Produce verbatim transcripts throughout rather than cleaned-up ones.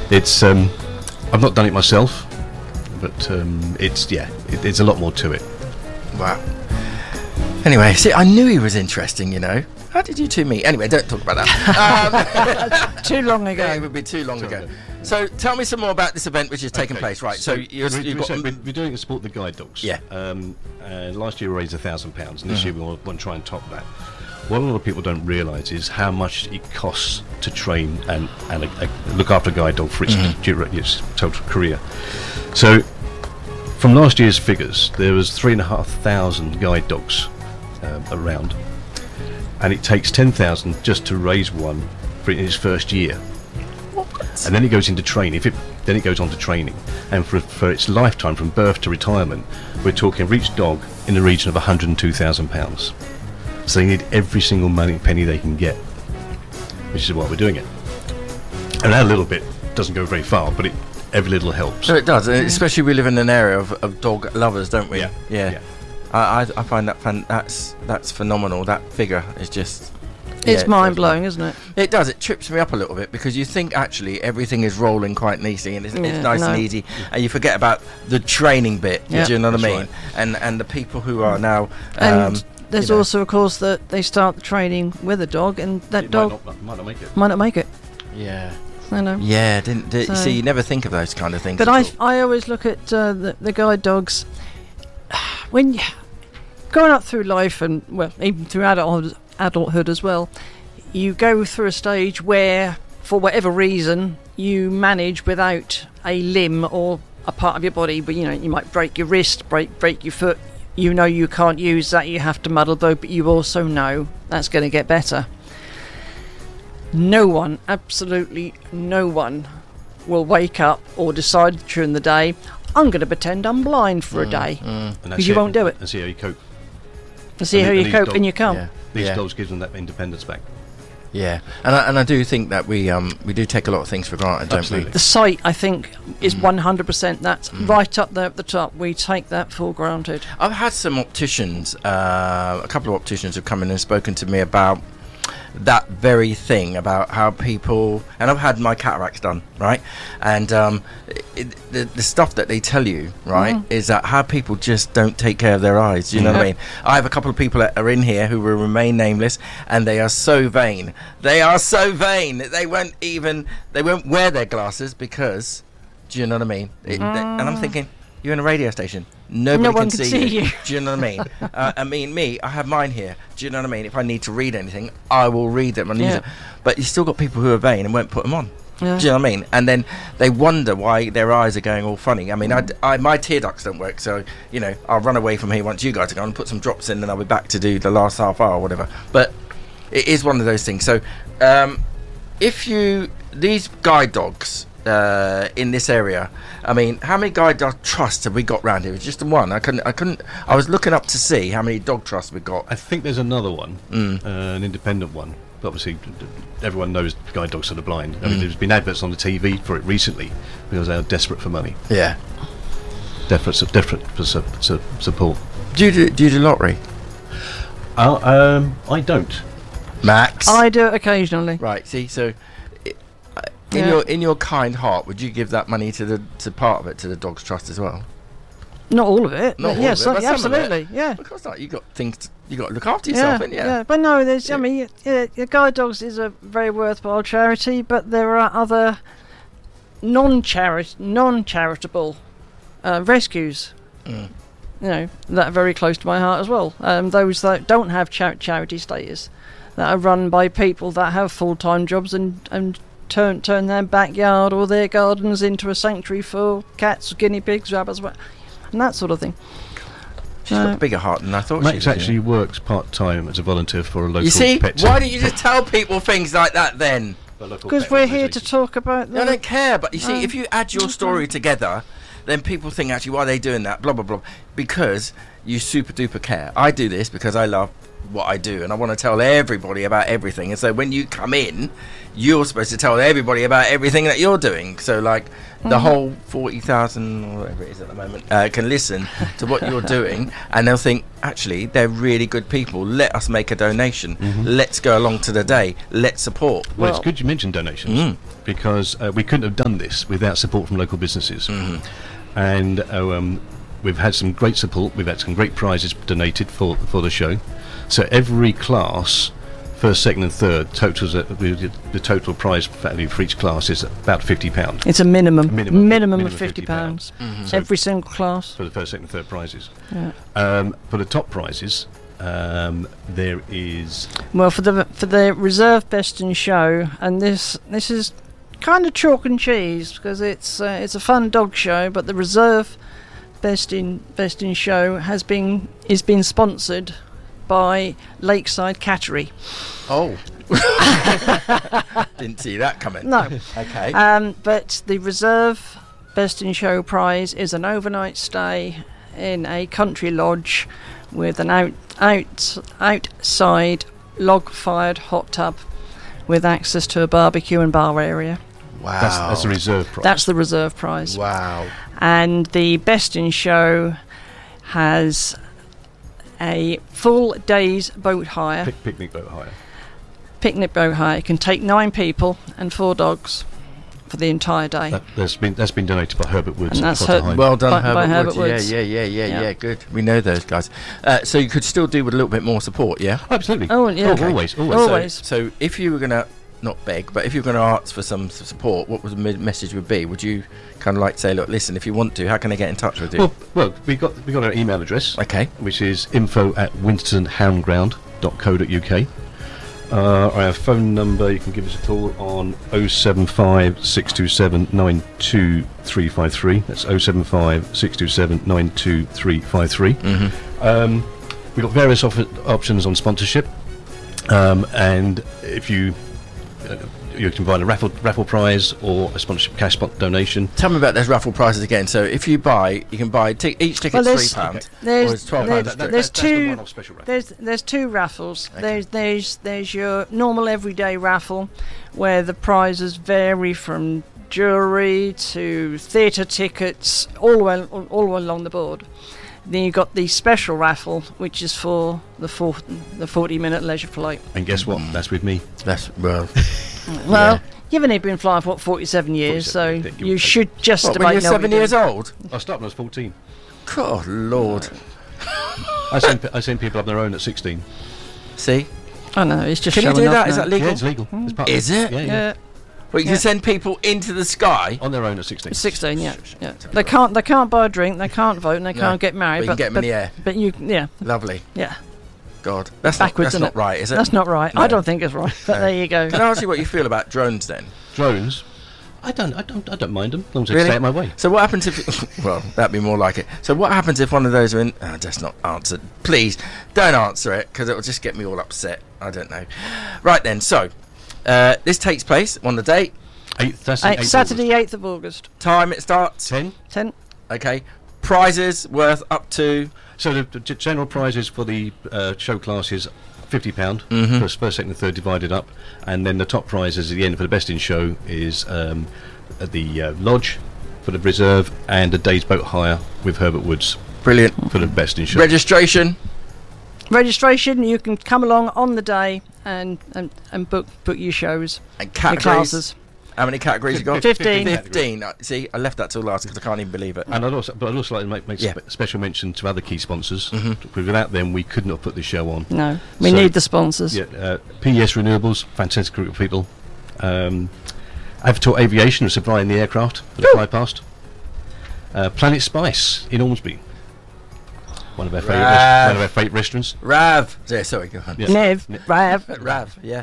it's um, I've not done it myself, but um, it's yeah, it, there's a lot more to it. Wow. Anyway, see, I knew he was interesting, you know. How did you two meet? Anyway, don't talk about that. Um, too long ago. Yeah, it would be too long ago. So tell me some more about this event which has taken okay. place. Right, so, so you're, we, you've we got... said we're, we're doing it to support the guide dogs. Yeah. Um, uh, last year we raised a thousand pounds, and this Mm-hmm. year we want, want to try and top that. What a lot of people don't realise is how much it costs to train and, and uh, look after a guide dog for its, Mm-hmm. dura- its total career. So from last year's figures, there was three and a half thousand guide dogs um, around, and it takes ten thousand just to raise one for in its first year. What? And then it goes into training. If it, then it goes on to training, and for for its lifetime, from birth to retirement, we're talking for each dog in the region of one hundred and two thousand pounds. So they need every single money penny they can get, which is why we're doing it. And that little bit doesn't go very far, but it every little helps. So it does, and especially we live in an area of, of dog lovers, don't we? Yeah. Yeah. yeah. I, I I find that fan, that's that's phenomenal. That figure is just... It's yeah, mind it blowing, isn't it? It does. It trips me up a little bit because you think actually everything is rolling quite neatly and it's, Yeah, it's nice no. and easy, and you forget about the training bit. Yeah. Do you know what I That's mean? right. And and the people who are now. And Um, there's you know. also, of course, that they start the training with a dog, and that It dog might not, might not make it. might not make it. yeah. I know. Yeah. Didn't. Did, So- see, you never think of those kind of things. But at I, all. I always look at uh, the, the guide dogs when you, going up through life, and well, even through adulthood, adulthood as well. You go through a stage where, for whatever reason, you manage without a limb or a part of your body. But you know, you might break your wrist, break break your foot. You know you can't use that. You have to muddle though, but you also know that's going to get better. No one, absolutely no one, will wake up or decide during the day, I'm going to pretend I'm blind for a day. And that's Because you it. won't do it. And see how you cope. To see And how the- you and cope these and you dog- can't. Yeah. These yeah. dogs give them that independence back. Yeah. And I, and I do think that we um we do take a lot of things for granted, don't Absolutely. The sight, I think, is Mm. one hundred percent. That's right up there at the top. We take that for granted. we? I've had some opticians, uh, a couple of opticians have come in and spoken to me about that very thing, about how people, and I've had my cataracts done, right, and um, it, the, the stuff that they tell you, right, is that how people just don't take care of their eyes. Do you know what I Yeah. mean? I have a couple of people that are in here who will remain nameless, and they are so vain. They are so vain that they won't even, they won't wear their glasses because, do you know what I mean? It, they- and I'm thinking, you're in a radio station. Nobody No can, one can see, see you. you. Do you know what I mean? uh, I mean, me, I have mine here. Do you know what I mean? If I need to read anything, I will read them and use Yeah. them. But you still got people who are vain and won't put them on. Yeah. Do you know what I mean? And then they wonder why their eyes are going all funny. I mean, I, I, my tear ducts don't work, so, you know, I'll run away from here once you guys are gone and put some drops in, and I'll be back to do the last half hour or whatever. But it is one of those things. So, um, if you, these guide dogs uh, in this area, I mean, how many guide dog trusts have we got round here? It's just the one. I couldn't, I couldn't, I was looking up to see how many dog trusts we got. I think there's another one, Mm. uh, an independent one. But obviously, d- d- everyone knows guide dogs are the blind. I mean, Mm. there's been adverts on the T V for it recently because they're desperate for money, Yeah. desperate, su- desperate for su- su- support. Do you do, do you do lottery? Uh, um, I don't. Max? I do it occasionally. Right, see, so i- uh, in Yeah. your in your kind heart, would you give that money to the to part of it to the Dogs Trust as well? Not all of it. Not but all yes, of it, but yeah, some of it. absolutely. Yeah. Of course not. You got things. To, you got to look after yourself, Yeah, innit? yeah, Yeah. but no, there's. Yeah. I mean, yeah, yeah, Guide Dogs is a very worthwhile charity, but there are other non-charit non-charitable uh, rescues. Mm. You know, that are very close to my heart as well. Um, those that don't have char- charity status, that are run by people that have full-time jobs and and turn turn their backyard or their gardens into a sanctuary for cats, guinea pigs, rabbits, wha- and that sort of thing. She's got a bigger heart than I thought. she Max did. actually works part time as a volunteer for a local You see, pet why centre. don't you just tell people things like that then? A local Because pet we're here to organisation. talk about I the. don't care, but you see, Um, if you add your story together, then people think actually why are they doing that? Blah blah blah. Because you super duper care. I do this because I love what I do, and I want to tell everybody about everything. And so when you come in, you're supposed to tell everybody about everything that you're doing. So, like, mm-hmm. the whole forty thousand, or whatever it is at the moment, uh, can listen to what you're doing, and they'll think, actually, they're really good people. Let us make a donation. Mm-hmm. Let's go along to the day. Let's support. Well, well it's good you mentioned donations, mm. because uh, we couldn't have done this without support from local businesses. Mm-hmm. And uh, um, we've had some great support. We've had some great prizes donated for, for the show. So every class, first, second and third, totals uh, the total prize value for each class is about fifty pounds. It's a minimum, minimum, minimum, minimum of fifty pounds. Mm-hmm. So every single class. For the first, second and third prizes. Yeah. Um, for the top prizes, um, there is... Well, for the for the reserve best in show, and this this is kind of chalk and cheese, because it's uh, it's a fun dog show, but the reserve best in best in show has been is being sponsored by Lakeside Cattery. Oh. Didn't see that coming. No. Okay. Um, but the reserve best in show prize is an overnight stay in a country lodge with an out, out outside log-fired hot tub with access to a barbecue and bar area. Wow. That's, that's the reserve prize. That's the reserve prize. Wow. And the best in show has a full day's boat hire. Pic- picnic boat hire. Picnic boat hire. It can take nine people and four dogs for the entire day. That, that's been that's been donated by Herbert Woods. And that's Potter her- Hine. Well done, By- Herbert, by Herbert Woods. Woods. Yeah, yeah, yeah, yeah, Yeah. yeah. Good. We know those guys. Uh, so you could still do with a little bit more support, yeah? Absolutely. Oh, yeah. Oh, Okay. always, always. Always. So, so if you were going to, not beg, but if you were going to ask for some s- support, what was the me- message would be? Would you kind of like say, look, listen, if you want to, how can I get in touch with you? Well, well, we got we got our email address, okay. which is info at winston houndground dot co dot uk. Uh, our phone number, you can give us a call on oh seven five, six two seven, nine two three five three. That's oh seven five, six two seven, nine two three five three. Mm-hmm. Um, we've got various offer- options on sponsorship, um, and if you uh, you can buy a raffle raffle prize or a sponsorship cash spot donation. Tell me about those raffle prizes again. So if you buy, you can buy t- each ticket's Well, three there's- pounds, there's- or it's twelve there's- pounds. That- that- there's that's the two- one-off special raffle. There's there's two raffles. Okay. There's there's there's your normal everyday raffle, where the prizes vary from jewellery to theatre tickets, all the way all, all the way along the board. Then you've got the special raffle, which is for the four, the forty minute leisure flight. And guess what? That's with me. That's well. Well, Yeah. you've only been flying for what forty-seven years, forty-seven, so yeah, give or you take. should just What, about when you're know what seven you're years doing. old? I started when I was fourteen. God, Lord. I send pe- I send people up their own at sixteen. See? I know it's just Can you showing do off that? Is now. that legal? Yeah, it's legal. It's part of Is it? it? Yeah, yeah. Yeah, Well, you Yeah. can send people into the sky. On their own at sixteen. it's sixteen. Yeah, yeah. They can't they can't buy a drink, they can't vote, and they No, can't get married. but you can but get 'em but, in the air. but you yeah Lovely. yeah. God, that's Backwards, not, isn't that's it? not right, is it? That's not right. No. I don't think it's right. But No. there you go. Can I ask you what you feel about drones then? Drones. I don't. I don't. I don't mind them as long as they Really? stay out my way. So what happens if? Well, that'd be more like it. So what happens if one of those are in? Oh, that's not answered. Please don't answer it, because it'll just get me all upset. I don't know. Right then. So uh, this takes place on the date, Eighth, that's the Uh, eighth of Saturday, eighth of August. time it starts. August. Ten. Ten. Okay. Prizes worth up to. So the, the g- general prizes for the uh, show class is fifty pound. Mhm. First, first, second, and third divided up, and then the top prizes at the end for the best in show is um, at the uh, lodge for the reserve and a day's boat hire with Herbert Woods Brilliant. for the best in show. Registration. Registration. You can come along on the day and and, and book book your shows, And your categories. classes. How many categories you got? Fifteen. Fifteen. Uh, See, I left that till last because I can't even believe it. And I'd also, but I'd also like to make, make Yeah. spe- special mention to other key sponsors. Mhm. Because without them, we could not put this show on. No, we So- need the sponsors. Yeah, uh, P E S Renewables, fantastic group of people. Um, Avatar Aviation, supplying the aircraft that fly past. Uh, Planet Spice in Ormsby, one of our favourite Right. res- one of our favourite restaurants. Rav. Yeah, sorry, go on. Yeah. Nev, Ne- Rav, Rav. Yeah.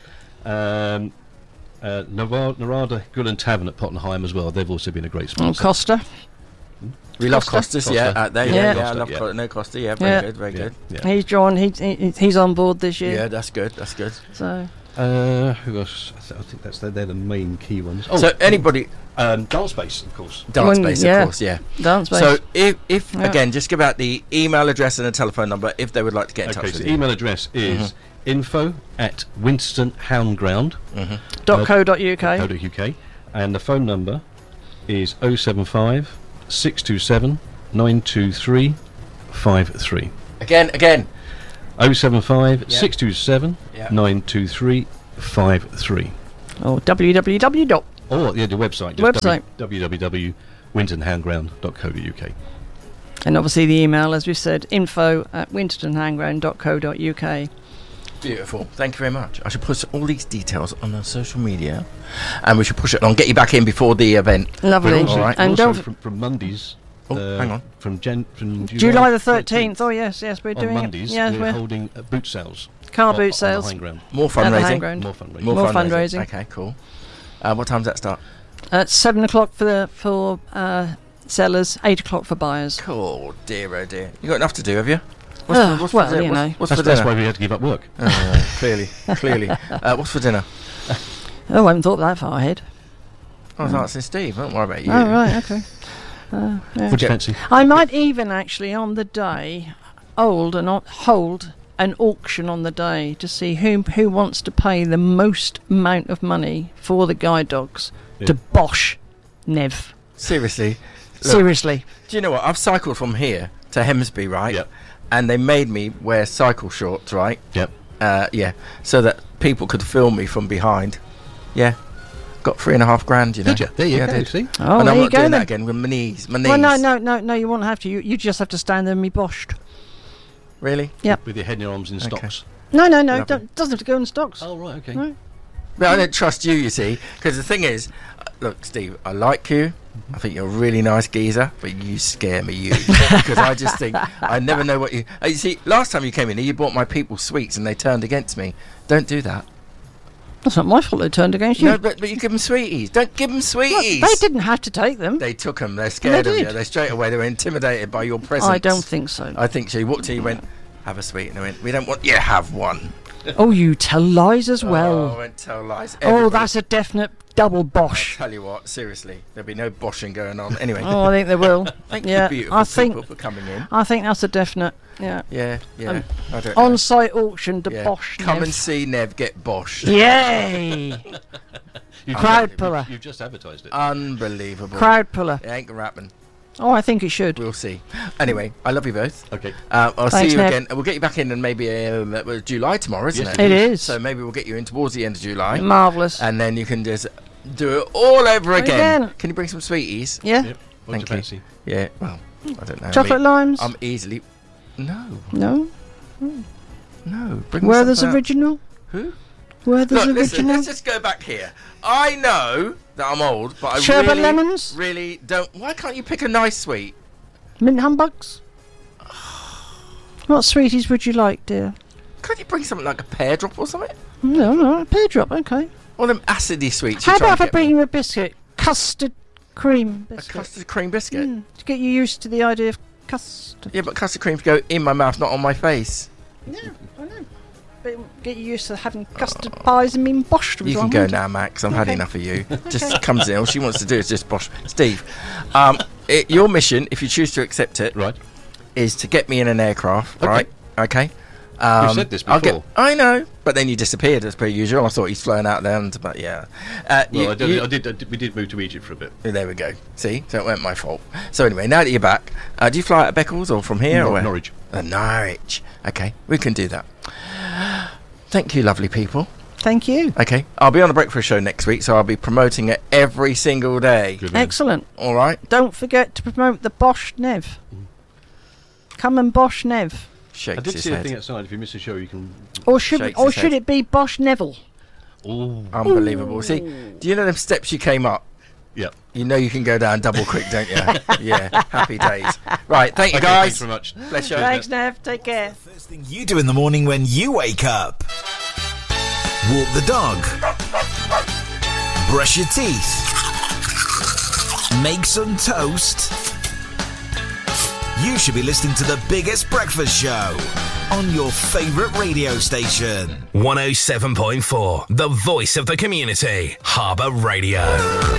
Um, uh, Narada, Narada Grill and Tavern at Pottenheim as well. They've also been a great and sponsor. Costa. We love Costa? Costas. Yeah. Costa. Uh, there, yeah. Yeah. Yeah. I Costa, love yeah. Co- no Costa. Yeah. Very Yeah. good. Very Yeah, good. yeah. He's drawn. He, he he's on board this Yeah. year. That's good. That's good. So Uh, who else? I, th- I think that's they're, they're the main key ones. Oh, So anybody um, Dance Space, of course. dance When- space, yeah. of course. Yeah. dance base. So if, if Yeah. again, just give out the email address and a telephone number if they would like to get in Okay, touch so with the you. email address is info at Winterton Hound Ground. Mm-hmm. Dot co dot uk. Co dot uk. And the phone number is oh seven five, six two seven, nine two three five three. Again, again. oh seven five, Yep. six two seven, Yep. nine two three five three. Or www. dot Or yeah, the website. The website. w w w dot winton hound ground dot co dot uk. And obviously the email, as we said, info at winterton hound ground dot co dot uk. Beautiful. Thank you very much. I should put all these details on our social media, and we should push it on, get you back in before the event. Lovely. But also, All right. And also don't from, from Mondays. Oh, uh, hang on. From, Jan- from July, July the thirteenth. Oh yes, yes, we're on doing Mondays, it. Yes, we're, we're holding uh, boot sales. car on- boot on the sales. high ground. More At the fundraising. hang ground. More fundraising. More, More fundraising. fundraising. Okay, cool. Uh, what time does that start? At seven o'clock for the for uh, sellers, eight o'clock for buyers. Cool, dear, oh dear. You got enough to do, have you? Uh, for, well, dinner? you what's, know. What's That's, for that's dinner? why we had to give up work. Uh, clearly, clearly. Uh, what's for dinner? Oh, I haven't thought that far ahead. I was asking Steve. Don't worry about you. Oh right, okay. Uh, yeah. What do you fancy? I might even actually on the day hold and o- hold an auction on the day to see who who wants to pay the most amount of money for the guide dogs Yeah. to Bosch Nev. Seriously. Look, Seriously. do you know what? I've cycled from here to Hemsby, right? Yep. And they made me wear cycle shorts, right? Yep. Uh, yeah. So that people could film me from behind. Yeah. Got three and a half grand, you know. Did you? There you yeah, I go. did. See? Oh, and there I'm you not go doing that then. again with my knees. My knees. Well, no, no, no, no. You won't have to. You, you just have to stand there and be Boshed. Really? Yep. With your head and your arms in Okay. stocks. No, no, no. Lovely. Don't, doesn't have to go in stocks. Oh right, okay. No. But I don't trust you, you see. Because the thing is, uh, look, Steve, I like you. I think you're a really nice geezer, but you scare me, you. Because I just think, I never know what you... Uh, you see, last time you came in here, you bought my people sweets and they turned against me. Don't do that. That's not my fault they turned against you. No, but, but you give them sweeties. Don't give them Look, sweeties. they didn't have to take them. They took them. They're scared They of you. did. They straight away, they were intimidated by your presence. I don't think so. I think she walked in and went, have a sweet. And I went, we don't want you to have one. Oh, you tell lies as Oh, I well. won't tell lies. Oh, Everybody- that's a definite double I'll Bosch. tell you what, seriously, there'll be no boshing going on. Anyway, Oh, I think they will. thank yeah, you, beautiful I think people, for coming in. I think that's a definite. Yeah, Yeah, yeah. Um, I don't know. on-site auction to Yeah. Bosch. Come Nev. and see Nev get boshed. Yay! You've Crowd just, puller. You've, you've just advertised it. Unbelievable. Crowd puller. It ain't gonna happen. Oh, I think it should. We'll see. Anyway, I love you both. Okay. Uh, I'll Thanks, see you Nev. again. We'll get you back in and maybe um, uh, well, July tomorrow, isn't Yes, it? It is. So maybe we'll get you in towards the end of July. Marvellous. And then you can just do it all over again. Again. Can you bring some sweeties? Yeah. Yep. What Thank do you you. fancy? Yeah. Well, I don't know. Chocolate Me- limes? I'm easily. No, no. no. Bring me Werther's something else. original? Who? Werther's Look, listen. original? Let's just go back here. I know that I'm old, but I Sherbet really, lemons? really don't. Why can't you pick a nice sweet? Mint humbugs? What sweeties would you like, dear? Can't you bring something like a pear drop or something? No, no, pear drop, okay. Or them acidy sweets. How you try about and if I get bring me? you a biscuit? Custard cream a biscuit. custard cream biscuit? Mm, to get you used to the idea of custard. Yeah, but custard creams go in my mouth, not on my face. Yeah, I know. But get you used to having custard pies and being boshed. You can go now, Max. I've had Okay. enough of you. Just comes in. All she wants to do is just bosh. Steve, um, it, your mission, if you choose to accept it, Right. is to get me in an aircraft, Okay. right? Okay. Um, We've said this I'll before. Get, I know, but then you disappeared as per usual. I thought he's flown out there, and, but yeah. Uh, Well, you- I, did, you- I, did, I did. We did move to Egypt for a bit. there we go. See, so it weren't my fault. So anyway, now that you're back, uh, do you fly out of Beccles or from here? Nor- or where? Norwich. Uh, Norwich. Okay, we can do that. Thank you, lovely people. Thank you. Okay, I'll be on the breakfast show next week, so I'll be promoting it every single day. Good man. Excellent. All right. Don't forget to promote the Bosch Nev. Come and Bosch Nev. Shakes I did his see a head. thing outside. If you miss a show, you can. Or should Shakes or his should head. it be Bosch Neville? Oh. Unbelievable. See, do you know them steps you came up? Yeah. You know you can go down double quick, don't you? Yeah. Happy days. Right. Thank you, Okay, guys. thanks very much. Bless you. Thanks, Nev. Take care. First thing you do in the morning when you wake up. Walk the dog. Brush your teeth. Make some toast. You should be listening to the biggest breakfast show on your favourite radio station. one oh seven point four, the voice of the community, Harbour Radio.